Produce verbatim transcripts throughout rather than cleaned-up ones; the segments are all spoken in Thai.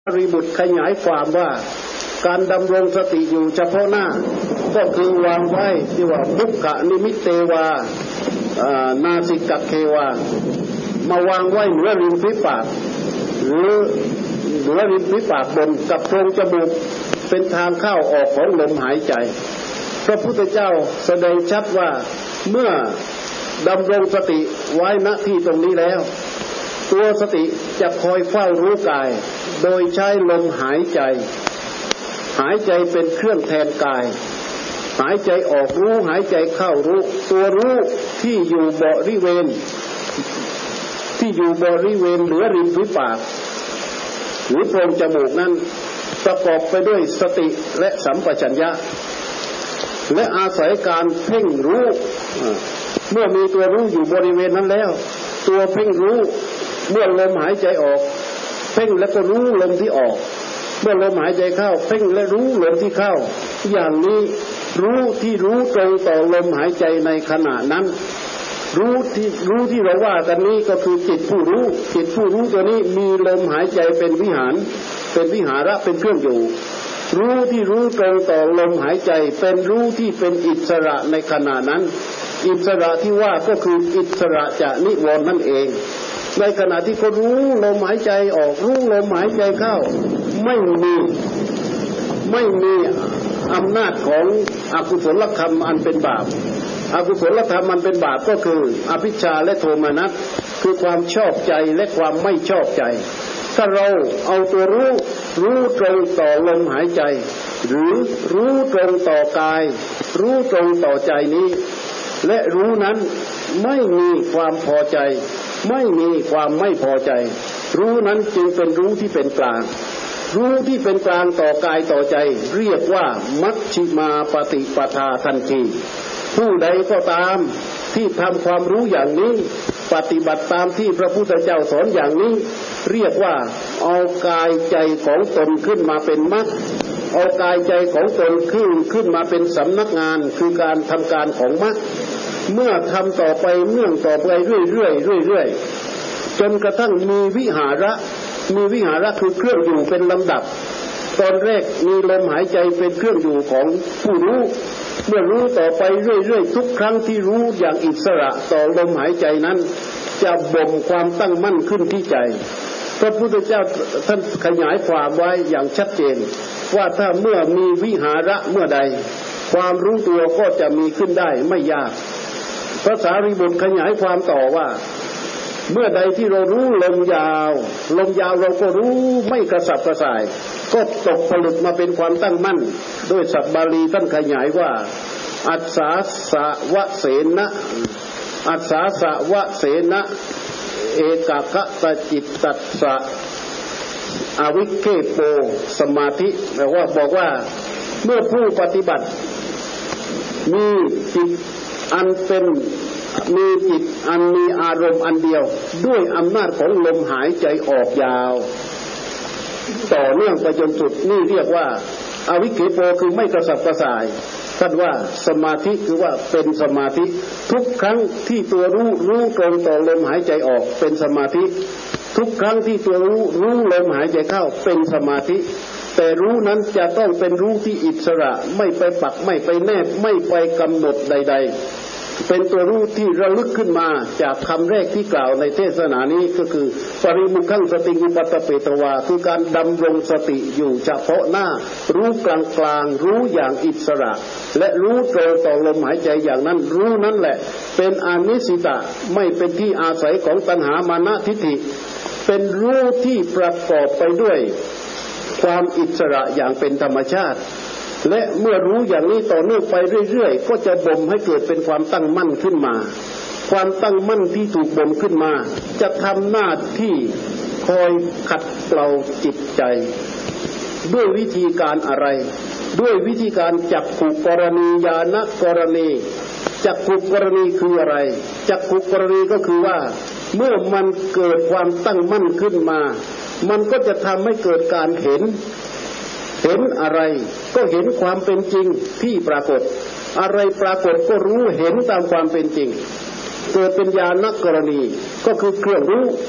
ริบุตรขยายความว่าการดำรงสติอยู่เฉพาะหน้าก็คือวางไว้ที่ว่ามุขะนิมิตเตวานาสิกเความาวางไว้เหนือริมฝีปากหรือเหนือริมฝีปากบนกับโพรงจมูกเป็นทางเข้าออกของลมหายใจพระพุทธเจ้าแสดงชัดว่าเมื่อดำรงสติไว้ณที่ตรงนี้แล้วตัวสติจะคอยเฝ้ารู้กายโดยใช้ลมหายใจหายใจเป็นเครื่องแทนกายหายใจออกรู้หายใจเข้ารู้ตัวรู้ที่อยู่บริเวณที่อยู่บริเวณเหนือริมฝีปากหรือโพรงจมูกนั้นประกอบไปด้วยสติและสัมปชัญญะและอาศัยการเพ่งรู้เมื่อมีตัวรู้อยู่บริเวณนั้นแล้วตัวเพ่งรู้เมื่อลมหายใจออกเพ่งแล้วก็รู้ลมที่ออกเมื่อลมหายใจเข้าเพ่งและรู้ลมที่เข้าอย่างนี้รู้ที่รู้ตรงต่อลมหายใจในขณะนั้นรู้ที่รู้ที่เราว่ากันนี้ก็คือจิตผู้รู้จิตผู้รู้ตัวนี้มีลมหายใจเป็นวิหารเป็นวิหาระเป็นเครื่องอยู่รู้ที่รู้ตรงต่อลมหายใจเป็นรู้ที่เป็นอิสระในขณะนั้นอิสระที่ว่าก็คืออิสระจากนิวรณ์นั่นเองในขณะที่เขารู้ลมหายใจออกรู้ลมหายใจเข้าไม่มีไม่มีอำนาจของอกุศลธรรมอันเป็นบาปอกุศลธรรมอันเป็นบาปก็คืออภิชาและโทมนัสคือความชอบใจและความไม่ชอบใจถ้าเราเอาตัวรู้รู้ตรงต่อลมหายใจหรือรู้ตรงต่อกายรู้ตรงต่อใจนี้และรู้นั้นไม่มีความพอใจไม่มีความไม่พอใจรู้นั้นจึงเป็นรู้ที่เป็นกลางรู้ที่เป็นกลางต่อกายต่อใจเรียกว่ามัชฌิมาปฏิปทาทันทีผู้ใดก็ตามที่ทำความรู้อย่างนี้ปฏิบัติตามที่พระพุทธเจ้าสอนอย่างนี้เรียกว่าเอากายใจของตนขึ้นมาเป็นมรรคเอากายใจของตนขึ้นขึ้นมาเป็นสำนักงานคือการทำการของมรรคเมื่อทำต่อไปเนื่องต่อไปเรื่อยๆเรื่อยๆจนกระทั่งมีวิหาระมีวิหาระคือเครื่องอยู่เป็นลำดับตอนแรกมีลมหายใจเป็นเครื่องอยู่ของผู้รู้เมื่อรู้ต่อไปเรื่อยๆทุกครั้งที่รู้อย่างอิสระต่อลมหายใจนั้นจะบ่มความตั้งมั่นขึ้นที่ใจพระพุทธเจ้าท่านขยายความไว้อย่างชัดเจนว่าถ้าเมื่อมีวิหาระเมื่อใดความรู้ตัวก็จะมีขึ้นได้ไม่ยากพระสารีบุตรขยายความต่อว่าเมื่อใดที่เรารู้ลมยาวลมยาวเราก็รู้ไม่กระสับกระส่ายก็ตกผลึกมาเป็นความตั้งมั่นโดยศัพท์บาลีท่านขยายว่าอัสสาสะวะเสนะอัสสาสะวะเสนะเอกคตจิตตัสสะอวิเคโปสมาธิแปลว่าบอกว่าเมื่อผู้ปฏิบัติมีจิตอันเป็นมีจิตอันมีอารมณ์อันเดียวด้วยอำนาจของลมหายใจออกยาวต่อเนื่องไปจนสุดนี่เรียกว่าอวิเคโปคือไม่กระสับกระส่ายท่านว่าสมาธิคือว่าเป็นสมาธิทุกครั้งที่ตัวรู้รู้ตรงต่อลมหายใจออกเป็นสมาธิทุกครั้งที่ตัวรู้รู้ลมหายใจเข้าเป็นสมาธิแต่รู้นั้นจะต้องเป็นรู้ที่อิสระไม่ไปปักไม่ไปแนบไม่ไปกำหนดใดๆเป็นตัวรู้ที่ระลึกขึ้นมาจากคำแรกที่กล่าวในเทศนานี้ก็คือปริมุขังสติอุปัฏฐเปตวาคือการดำรงสติอยู่เฉพาะหน้ารู้กลางกลางรู้อย่างอิสระและรู้ตรงต่อลมหายใจอย่างนั้นรู้นั่นแหละเป็นอนิสิตะไม่เป็นที่อาศัยของตัณหามานะทิฏฐิเป็นรู้ที่ประกอบไปด้วยความอิสระอย่างเป็นธรรมชาติและเมื่อรู้อย่างนี้ต่อเนื่องไปเรื่อยๆก็จะบ่มให้เกิดเป็นความตั้งมั่นขึ้นมาความตั้งมั่นที่ถูกบ่มขึ้นมาจะทำหน้าที่คอยขัดเกลาจิตใจด้วยวิธีการอะไรด้วยวิธีการจักขุกรณีญาณกรณีจักขุกรณีคืออะไรจักขุกรณีก็คือว่าเมื่อมันเกิดความตั้งมั่นขึ้นมามันก็จะทำให้เกิดการเห็นเห็นอะไรก็เห็นความเป็นจริงที่ปรากฏอะไรปรากฏก็รู้เห็นตามความเป็นจริงเกิดเป็นญาณกรณีก็คือเครื่องรู้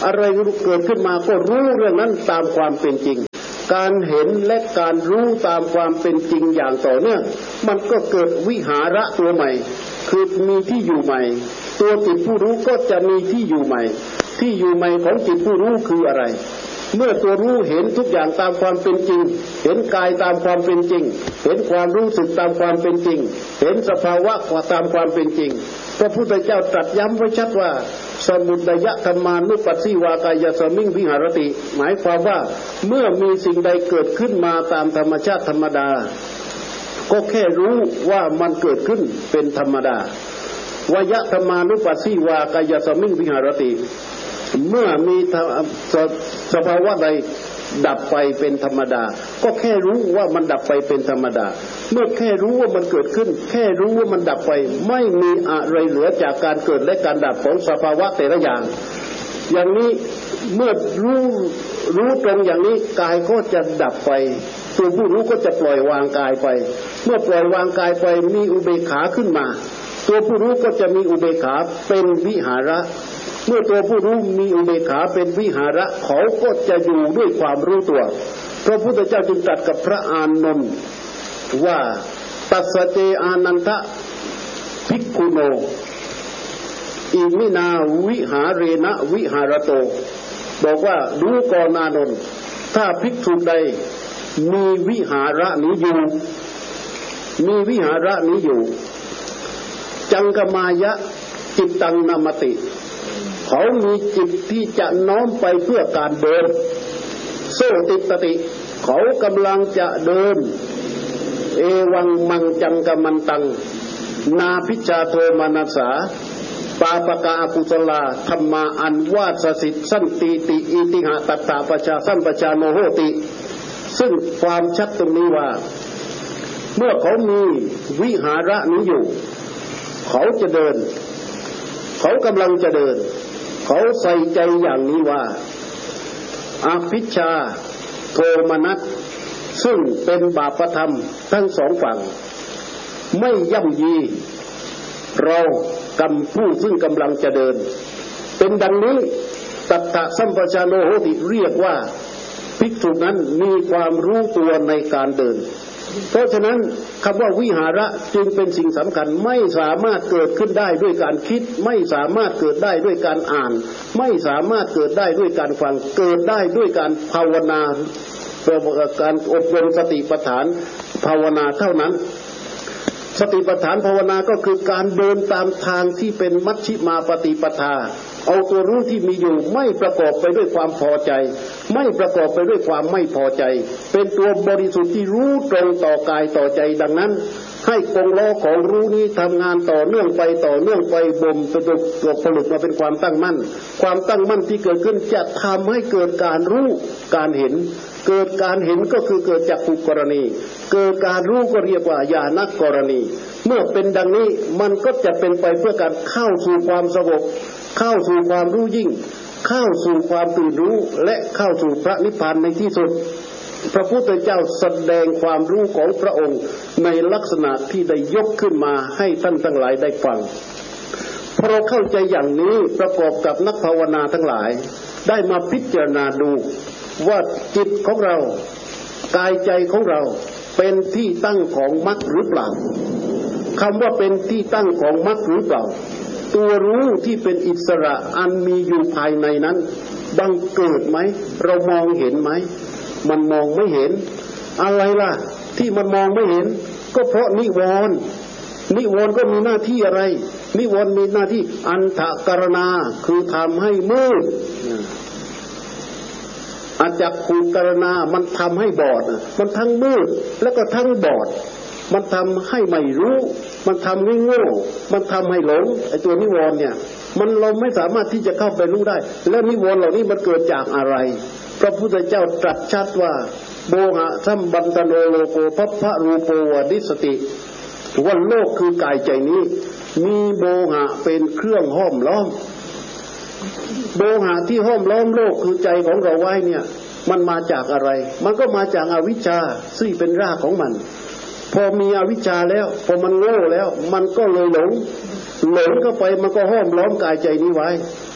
อะไรเกิดขึ้นมาก็รู้เรื่องนั้นตามความเป็นจริงการเห็นและการรู้ตามความเป็นจริงอย่างต่อเนื่องมันก็เกิดวิหาระตัวใหม่คือมีที่อยู่ใหม่ตัวจิตผู้รู้ก็จะมีที่อยู่ใหม่ที่อยู่ใหม่ของจิตผู้รู้คืออะไรเมื่อตัวรู้เห็นทุกอย่างตามความเป็นจริงเห็นกายตามความเป็นจริงเห็นความรู้สึกตามความเป็นจริงเห็นสภาวะตามความเป็นจริงพระพุทธเจ้าตรัสย้ำไว้ชัดว่าสมุทัยธรรมานุปัสสิวากายสมิงวิหารติหมายความว่าเมื่อมีสิ่งใดเกิดขึ้นมาตามธรรมชาติธรรมดาก็แค่รู้ว่ามันเกิดขึ้นเป็นธรรมดวยธรรมานุปัสสิวากายสมิงวิหารติเมื่อมีสภาวะใดดับไปเป็นธรรมดาก็แค่รู้ว่ามันดับไปเป็นธรรมดาเมื่อแค่รู้ว่ามันเกิดขึ้นแค่รู้ว่ามันดับไปไม่มีอะไรเหลือจากการเกิดและการดับของสภาวะแต่ละอย่างอย่างนี้เมื่อรู้รู้ตรงอย่างนี้กายก็จะดับไปตัวผู้รู้ก็จะปล่อยวางกายไปเมื่อปล่อยวางกายไปมีอุเบกขาขึ้นมาตัวผู้รู้ก็จะมีอุเบกขาเป็นวิหาระเมื่อตัวผู้รู้มีอุเบกขาเป็นวิหาระเขาก็จะอยู่ด้วยความรู้ตัวพระพุทธเจ้าจึงตรัสกับพระอานนท์ว่าตัสสะเจอานันทะภิกขุโนอิมินาวิหาเรนะวิหารโตบอกว่ารู้ก่อนอานนท์ถ้าภิกษุใดมีวิหาระนี้อยู่มีวิหาระนี้อยู่จังกมายะจิตตังนามติเขามีจิตที่จะน้อมไปเพื่อการเดินโสติตติเขากำลังจะเดินเอวังมังจังกมันตังนาพิชาโทมานัสสาปาปกาอกุศลาธรรมาอันวาสสิทสันติติอิติหะตัตตาปชาสัมปชาโนโหติซึ่งความชัดตรงนี้ว่าเมื่อเขามีวิหาระนี้อยู่เขาจะเดินเขากำลังจะเดินเขาใส่ใจอย่างนี้ว่าอภิชฌาโทมนัสซึ่งเป็นบาปธรรมทั้งสองฝั่งไม่ย่ำยีเรากำผู้ซึ่งกำลังจะเดินเป็นดังนี้ตัตถะสัมปชาโนโหติเรียกว่าภิกษุนั้นมีความรู้ตัวในการเดินเพราะฉะนั้นคำว่าวิหาระจึงเป็นสิ่งสำคัญไม่สามารถเกิดขึ้นได้ด้วยการคิดไม่สามารถเกิดได้ด้วยการอ่านไม่สามารถเกิดได้ด้วยการฟังเกิดได้ด้วยการภาวนาการอบรมสติปัฏฐานภาวนาเท่านั้นสติปัฏฐานภาวนาก็คือการเดินตามทางที่เป็นมัชฌิมาปฏิปทาเอาตัวรู้ที่มีอยู่ไม่ประกอบไปด้วยความพอใจไม่ประกอบไปด้วยความไม่พอใจเป็นตัวบริสุทธิ์ที่รู้ตรงต่อกายต่อใจดังนั้นให้กงล้อของรู้นี้ทำงานต่อเนื่องไปต่อเนื่องไปบ่มประดุกตกผลึกมาเป็นความตั้งมั่นความตั้งมั่นที่เกิดขึ้นจะทำให้เกิดการรู้การเห็นเกิดการเห็นก็คือเกิดจากภูกรณีเกิดการรู้ก็เรียกว่าญาณกรณีเมื่อเป็นดังนี้มันก็จะเป็นไปเพื่อการเข้าสู่ความสงบเข้าสู่ความรู้ยิ่งเข้าสู่ความตื่นรู้และเข้าสู่พระนิพพานในที่สุดพระพุทธเจ้าแสดงความรู้ของพระองค์ในลักษณะที่ได้ยกขึ้นมาให้ท่านทั้งหลายได้ฟังพอเราเข้าใจอย่างนี้ประกอบกับนักภาวนาทั้งหลายได้มาพิจารณาดูว่าจิตของเรากายใจของเราเป็นที่ตั้งของมรรคหรือเปล่าคำว่าเป็นที่ตั้งของมรรคหรือเปล่าตัวรู้ที่เป็นอิสระอันมีอยู่ภายในนั้นบังเกิดไหมเรามองเห็นไหมมันมองไม่เห็นอะไรล่ะที่มันมองไม่เห็นก็เพราะนิวรณ์นิวรณ์ก็มีหน้าที่อะไรนิวรณ์มีหน้าที่อันทกรณาคือทำให้มืดอาจักขุกรณามันทำให้บอดมันทั้งมืดแล้วก็ทั้งบอดมันทำให้ไม่รู้มันทำให้โง่มันทำให้หลงไอ้ตัวนิวรณ์เนี่ยมันเราไม่สามารถที่จะเข้าไปรู้ได้แล้วนิวรณ์เหล่านี้มันเกิดจากอะไรพระพุทธเจ้าตรัสชัดว่าโบหะสัมบันตโนโลโกภัพพะรูโปวดิสติว่าโลกคือกายใจนี้มีโบหะเป็นเครื่องห้อมล้อมโบหะที่ห้อมล้อมโลกคือใจของเราไว้เนี่ยมันมาจากอะไรมันก็มาจากอวิชชาซึ่งเป็นรากของมันพอมีอวิชชาแล้วพอมันโง่แล้วมันก็เลยหลงหลงเข้าไปมันก็ห้อมล้อมกายใจนี้ไว้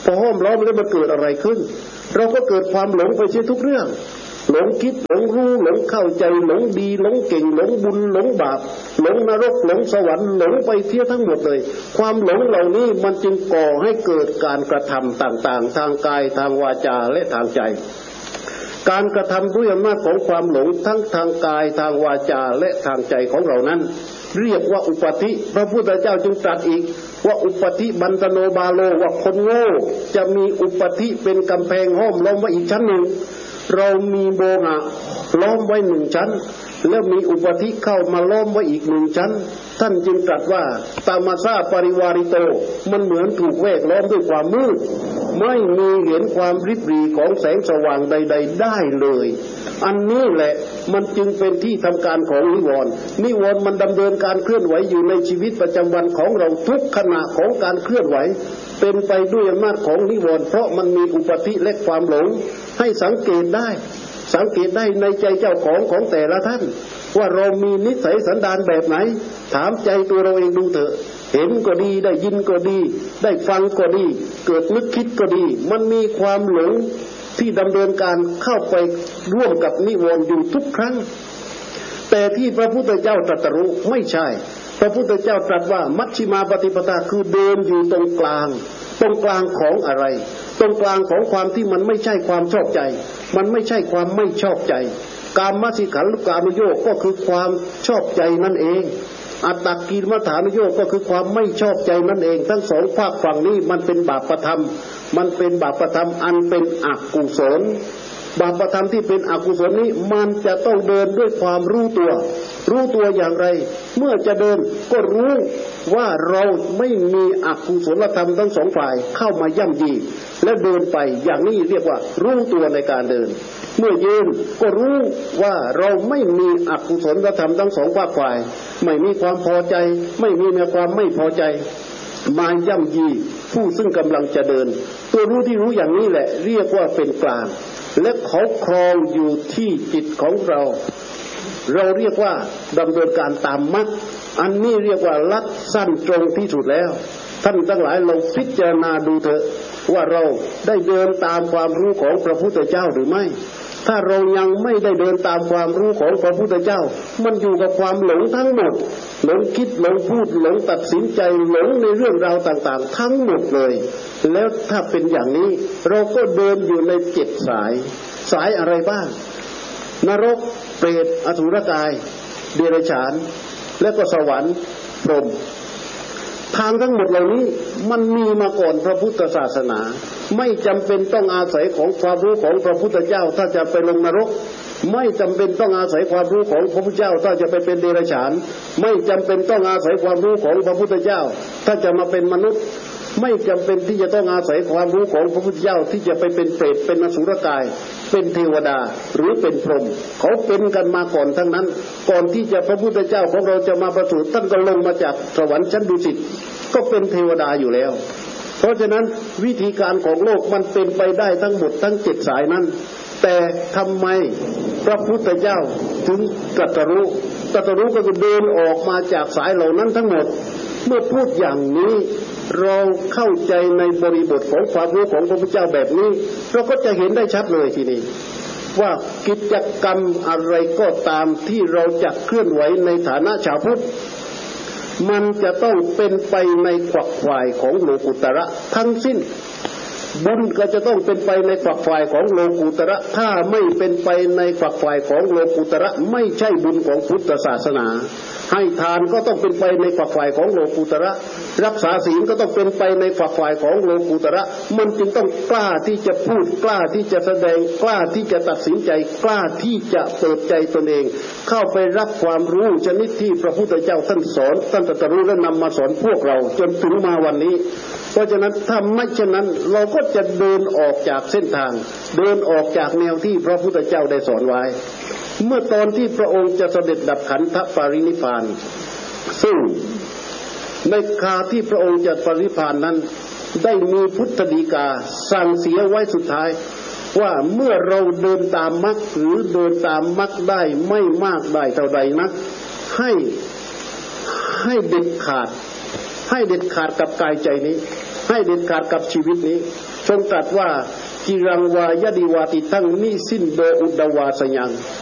พอห้อมล้อมแล้วมันเกิดอะไรขึ้นเราก็เกิดความหลงไปเสียทุกเรื่องหลงคิดหลงรู้หลงเข้าใจหลงดีหลงเก่งหลงบุญหลงบาปหลงนรกหลงสวรรค์หลงไปเสียทั้งหมดเลยความหลงเหล่านี้มันจึงก่อให้เกิดการกระทำต่างๆทางกายทางวาจาและทางใจการกระทำด้วยอำนาจของความหลงทั้งทางกายทางวาจาและทางใจของเรานั้นเรียกว่าอุปธิพระพุทธเจ้าจึงตรัสอีกว่าอุปธิบันตโนบาโลว่าคนโง่จะมีอุปธิเป็นกำแพงห้อมล้อมไว้อีกชั้นหนึ่งเรามีโบหะล้อมไว้หนึ่งชั้นแล้วมีอุปธิเข้ามาล้อมไว้อีกหนึ่งชั้นท่านจึงตรัสว่าตามาซาปริวาริโตมันเหมือนถูกแวดล้อมด้วยความมืดไม่มีเห็นความริบหรี่ของแสงสว่างใดๆได้เลยอันนี้แหละมันจึงเป็นที่ทำการของนิวรณ์นิวรณ์มันดำเนินการเคลื่อนไหวอยู่ในชีวิตประจำวันของเราทุกขณะของการเคลื่อนไหวเป็นไปด้วยอำนาจของนิวรณ์เพราะมันมีอุปธิและความหลงให้สังเกตได้สังเกตได้ในใจเจ้าของของแต่ละท่านว่าเรามีนิสัยสันดานแบบไหนถามใจตัวเราเองดูเถอะเห็นก็ดีได้ยินก็ดีได้ฟังก็ดีเกิดนึกคิดก็ดีมันมีความหลงที่ดำเนินการเข้าไปร่วมกับนิวรณ์อยู่ทุกครั้งแต่ที่พระพุทธเจ้าตรัสรู้ไม่ใช่พระพุทธเจ้าตรัสว่ามัชฌิมาปฏิปทาคือเดินอยู่ตรงกลางตรงกลางของอะไรตรงกลางของความที่มันไม่ใช่ความชอบใจมันไม่ใช่ความไม่ชอบใจกามสิขันธ์กามโยคก็คือความชอบใจนั่นเองอัตตกิลมัฏฐานโยคก็คือความไม่ชอบใจนั่นเองทั้งสองฝากฝั่งนี้มันเป็นบาปธรรมมันเป็นบาปธรรมอันเป็นอกุศลบาปธรรมที่เป็นอกุศลนี้มันจะต้องเดินด้วยความรู้ตัวรู้ตัวอย่างไรเมื่อจะเดินก็รู้ว่าเราไม่มีอกุศลธรรมทั้งสองฝ่ายเข้ามาย่ำยีและเดินไปอย่างนี้เรียกว่ารู้ตัวในการเดินเมื่อยืนก็รู้ว่าเราไม่มีอกุศลธรรมทั้งสองฝ่ายไม่มีความพอใจไม่มีในความไม่พอใจมาย่ำยีผู้ซึ่งกำลังจะเดินตัวรู้ที่รู้อย่างนี้แหละเรียกว่าเป็นกลางและเขาครองอยู่ที่จิตของเราเราเรียกว่าดำเนินการตามมรรคอันนี้เรียกว่าลัดสั้นตรงที่สุดแล้วท่านทั้งหลายลองพิจารณาดูเถอะว่าเราได้เดินตามความรู้ของพระพุทธเจ้าหรือไม่ถ้าเรายังไม่ได้เดินตามความรู้ของพระพุทธเจ้ามันอยู่กับความหลงทั้งหมดหลงคิดหลงพูดหลงตัดสินใจหลงในเรื่องราวต่างๆทั้งหมดเลยแล้วถ้าเป็นอย่างนี้เราก็เดินอยู่ในเจ็ดสายสายอะไรบ้างนรกเปรตอสุรกายเดรัจฉานและก็สวรรค์พรหมทางทั้งหมดเหล่านี้มันมีมาก่อนพระพุทธศาสนาไม่จำเป็นต้องอาศัยของความรู้ของพระพุทธเจ้าถ้าจะไปลงนรกไม่จำเป็นต้องอาศัยความรู้ของพระพุทธเจ้าถ้าจะไปเป็นเดรัจฉานไม่จำเป็นต้องอาศัยความรู้ของพระพุทธเจ้าถ้าจะมาเป็นมนุษย์ไม่จำเป็นที่จะต้องอาศัยความรู้ของพระพุทธเจ้าที่จะไปเป็นเปรตเป็นอสุรกายเป็นเทวดาหรือเป็นพรหมเขาเป็นกันมาก่อนทั้งนั้นก่อนที่จะพระพุทธเจ้าของเราจะมาประสูติท่านก็ลงมาจากสวรรค์ชั้นดุสิตก็เป็นเทวดาอยู่แล้วเพราะฉะนั้นวิธีการของโลกมันเป็นไปได้ทั้งหมดทั้งเจ็ดสายนั้นแต่ทำไมพระพุทธเจ้าถึงตรัสรู้ตรัสรู้ก็คือเดินออกมาจากสายเหล่านั้นทั้งหมดเมื่อพูดอย่างนี้เราเข้าใจในบริบทของความรู้ของพระพุทธเจ้าแบบนี้เราก็จะเห็นได้ชัดเลยทีนี้ว่ากิจกรรมอะไรก็ตามที่เราจะเคลื่อนไหวในฐานะชาวพุทธมันจะต้องเป็นไปในขวักไขว่ของโลกุตระทั้งสิ้นบุญก็จะต้องเป็นไปในฝักฝ่ายของโลกุตระถ้าไม่เป็นไปในฝักฝ่ายของโลกุตระไม่ใช่บุญของพุทธศาสนาให้ทานก็ต้องเป็นไปในฝักฝ่ายของโลกุตระรักษาศีลก็ต้องเป็นไปในฝักฝ่ายของโลกุตระมันจึงต้องกล้าที่จะพูดกล้าที่จะแสดงกล้าที่จะตัดสินใจกล้าที่จะเปิดใจตนเองเข้าไปรับความรู้ชนิดที่พระพุทธเจ้าท่านสอนท่านตรัสรู้และนำมาสอนพวกเราจนถึงมาวันนี้เพราะฉะนั้นถ้าไม่เช่นนั้นเราก็จะเดินออกจากเส้นทางเดินออกจากแนวที่พระพุทธเจ้าได้สอนไว้เมื่อตอนที่พระองค์จะเสด็จดับขันธปรินิพพานซึ่งในคราที่พระองค์จะปรินิพพานนั้นได้มีพุทธฎีกาสั่งเสียไว้สุดท้ายว่าเมื่อเราเดินตามมรรคหรือเดินตามมรรคได้ไม่มากได้เท่าใดนักให้ให้เด็ดขาดให้เด็ดขาดกับกายใจนี้ให้เด็ดขาดกับชีวิตนี้ทรงตรัสว่าจิรังวายดิวาติตั้งนิสินโดอุดวาสยัง